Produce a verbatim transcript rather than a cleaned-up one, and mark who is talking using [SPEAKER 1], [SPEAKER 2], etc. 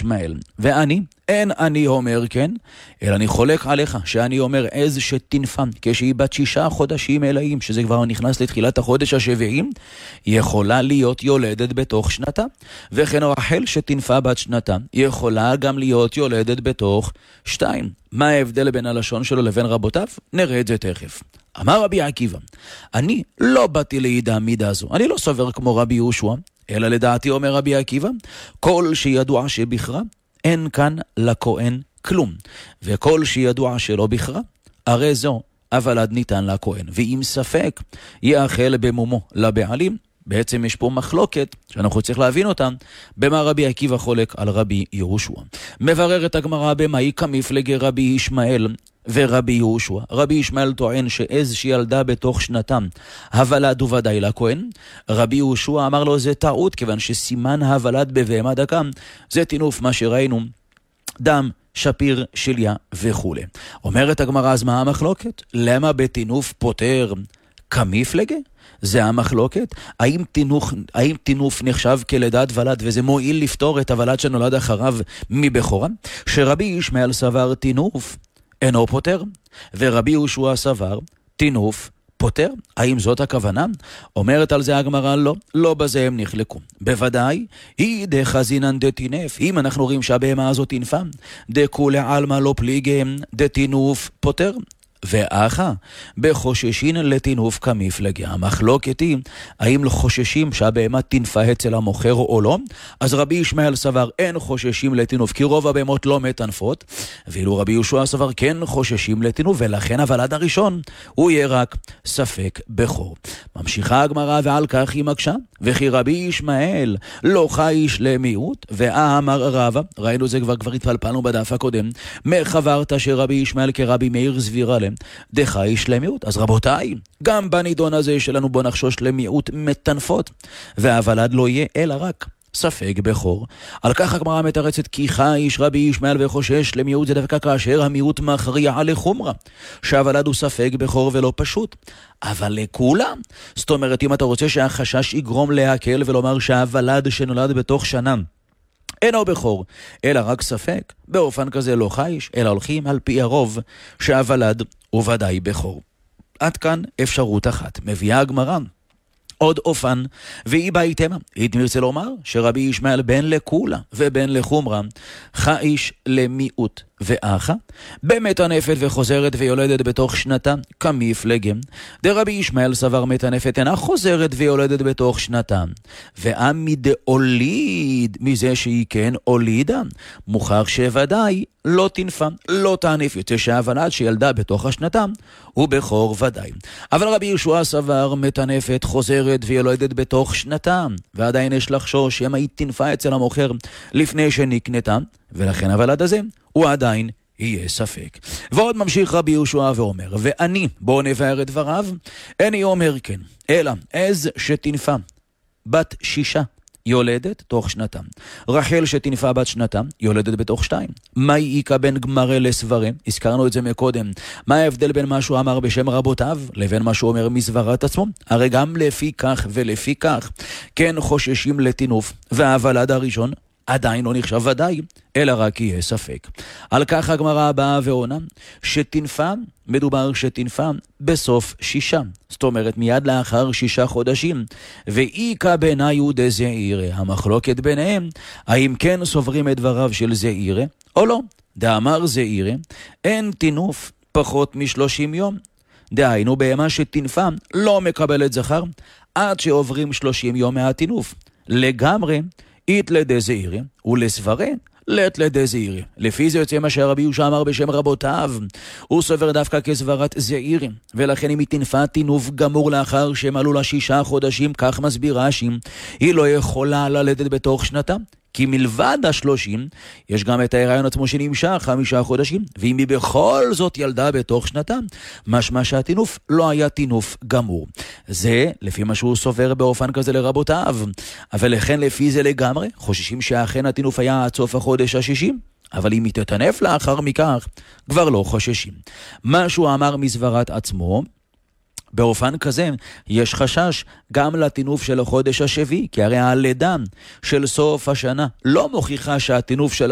[SPEAKER 1] ישמעאל, ואני, אין אני אומר כן, אלא אני חולק עליך, שאני אומר עז שתנפה, כשהיא בת שישה חודשים מלאים, שזה כבר נכנס לתחילת החודש השביעים, יכולה להיות יולדת בתוך שנתה, וכן רחל שתנפה בת שנתה, יכולה גם להיות יולדת בתוך שתיים. מה ההבדל בין הלשון שלו לבין רבותיו? נראה את זה תכף. אמר רבי עקיבא, אני לא באתי לידע מידה זו, אני לא סובר כמו רבי יהושע, אלא לדעתי אומר רבי עקיבא, כל שידוע שבכרה, אין כאן לכהן כלום, וכל שידוע שלא בכרה, הרי זו הוולד ניתן לכהן, ואם ספק יאכל במומו לבעלים. בעצם יש פה מחלוקת שאנחנו צריך להבין אותה, במה רבי עקיבא חולק על רבי יהושע. מברר את הגמרא במאי כמפלגי רבי ישמעאל ורבי יהושע. רבי ישמעאל טוען שעז שילדה בתוך שנתם הוולד הוא ודאי לכהן. רבי יהושע אמר לו זה טעות, כיוון שסימן הוולד בבהמה דקה זה תינוף, מה שראינו, דם, שפיר, שליה וכו'. אומרת הגמרא, אז מה המחלוקת? למה בתינוף פותר כמפלגי? זה המחלוקת. האם תינוף, האם תינוף נחשב כלידת ולד, וזה מועיל לפתור את הוולד שנולד אחריו מבכורה? שרבי ישמעאל סבר תינוף אינו פותר, ורבי יהושע סבר תינוף פותר. האם זאת הכוונה? אומרת על זה הגמרא, לא, לא בזה הם נחלקו. בוודאי, היא דחזינן דתינף. אם אנחנו רואים שהבהמה הזאת תנפה, דכולי עלמא לא פליגם דתינוף פותר. ואחה, בחוששין לתינוף כמפלגי. המחלוקת היא, האם חוששים שהבהמה תנפה אצל המוכר או לא? אז רבי ישמעאל סבר, אין חוששים לתינוף, כי רוב הבהמות לא מטנפות, ואילו רבי יהושע סבר, כן חוששים לתינוף, ולכן הוולד הראשון, הוא יהיה רק ספק בכור. ממשיכה הגמרא, ועל כך היא מקשה, וכי רבי ישמעאל לא חייש למיעוט, ואמר רבא, ראינו זה כבר, כבר התפלפלנו בדף הקודם, מחברת שרבי ישמעאל כרבי מאיר סבירה להם, דחייש למיעוט. אז רבותיי, גם בנידון הזה שלנו בוא נחשוש למיעוט מטנפות, והוולד לא יהיה אלא רק ספק בכור. על כך הגמרא מתרצת, כי חייש רבי ישמעאל וחושש למיעוט זה דווקא כאשר המיעוט מכריע לחומרה, שהוולד הוא ספק בכור ולא פשוט. אבל לכולם, זאת אומרת, אם אתה רוצה שהחשש יגרום להקל ולומר שהוולד שנולד בתוך שנה אינו בכור, אלא רק ספק, באופן כזה לא חייש, אלא הולכים על פי הרוב שהוולד הוא ודאי בכור. עד כאן אפשרות אחת. מביאה הגמרא עוד אופן, והיא בהיתמה. היא תמרצה לומר שרבי ישמעאל בן לכולה ובן לחומרה, חייש למיעוט ואחה, במטנפת וחוזרת ויולדת בתוך שנתה כמפלגם. דרבי ישמעאל סבר מטנפת אינה חוזרת ויולדת בתוך שנתה, ועמי דאוליד מזה שהיא כן הולידה, מוכח שוודאי לא תנפה, לא תעניף, יוצא שהוולד שילדה בתוך השנתה הוא בכור ודאי. אבל רבי יהושע סבר מטנפת חוזרת ויולדת בתוך שנתה, ועדיין יש לחשוש שמה היא תנפה אצל המוכר לפני שנקנתה, ולכן הוולד הזה הוא עדיין יהיה ספק. ועוד ממשיך רבי יהושע ואומר, ואני, בואו נבהר את דבריו, איני אומר כן, אלא עז שתנפה בת שישה יולדת תוך שנתם. רחל שתנפה בת שנתם יולדת בתוך שתיים. מה ייקה בין גמרי לסברים? הזכרנו את זה מקודם. מה ההבדל בין מה שהוא אמר בשם רבותיו לבין מה שהוא אומר מסברת עצמו? הרי גם לפי כך ולפי כך כן חוששים לתינוף, והוולד הראשון עדיין לא נחשב ודאי, אלא רק יהיה ספק. על כך הגמרא הבאה ועונה, שתנפה, מדובר שתנפה בסוף שישה. זאת אומרת, מיד לאחר שישה חודשים. ואיקה בעיני הוא דזעירה. המחלוקת ביניהם, האם כן סוברים את דבריו של זעירה, או לא. דאמר זעירה, אין תינוף פחות משלושים יום. דהיינו, בהמה שתנפה לא מקבלת זכר, עד שעוברים שלושים יום מהתינוף. לגמרי, אית לדי זעירי, ולסברה, לית לדי זעירי. לפי זה יוצא מה שהרבי יהושע אמר בשם רבותיו, הוא סובר דווקא כסברת זעירי, ולכן אם היא תנפה תינוף גמור לאחר שהם עלו לה שישה חודשים, כך מסביר רש"י, היא לא יכולה ללדת בתוך שנתה, כי מלבד השלושים, יש גם את ההיריון עצמו שנמשך חמישה חודשים, ואם היא בכל זאת ילדה בתוך שנתה, משמע שהתינוף לא היה תינוף גמור. זה לפי מה שהוא סובר באופן כזה לרבותיו, אבל לכן לפי זה לגמרי, חוששים שאכן התינוף היה עד סוף החודש השישים, אבל אם היא תתנף לאחר מכך, כבר לא חוששים. מה שהוא אמר מסברת עצמו, באופן כזה יש חשש גם לתינוף של החודש השביעי, כי הרי הלידה של סוף השנה לא מוכיחה שהתינוף של